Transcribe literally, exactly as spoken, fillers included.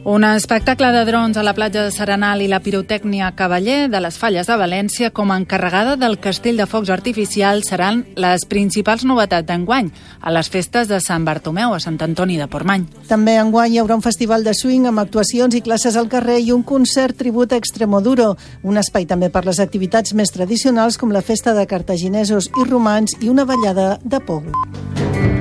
Un espectacle de drons a la platja de Serenal i la pirotècnia Cavaller de les Falles de València com a encarregada del castell de focs artificials seran les principals novetats d'enguany a les festes de Sant Bartomeu a Sant Antoni de Portmany. També enguany hi haurà un festival de swing amb actuacions i classes al carrer i un concert tribut a Extremoduro, un espai també per les activitats més tradicionals com la festa de cartaginesos i romans i una ballada de pogo.